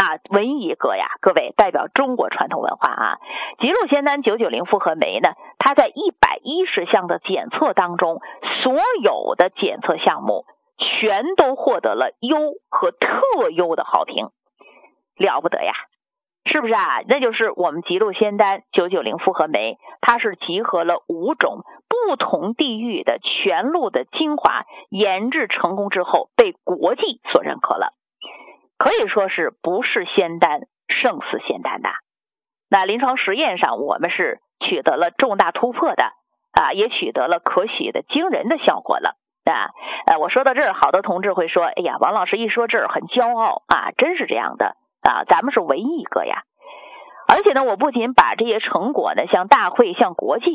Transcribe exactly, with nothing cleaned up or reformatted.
啊，唯一一个呀，各位代表中国传统文化啊，吉鹿仙丹九九零复合酶呢，它在一百一十项的检测当中，所有的检测项目全都获得了优和特优的好评，了不得呀！是不是啊？那就是我们吉鹿仙丹九九零复合酶，它是集合了五种不同地域的全鹿的精华，研制成功之后被国际所认可了，可以说是不是仙丹胜似仙丹的。那临床实验上我们是取得了重大突破的啊，也取得了可喜的惊人的效果了啊。呃，我说到这儿，好多同志会说，哎呀，王老师一说这儿很骄傲啊，真是这样的啊，咱们是唯一一个呀。而且呢，我不仅把这些成果呢向大会向国际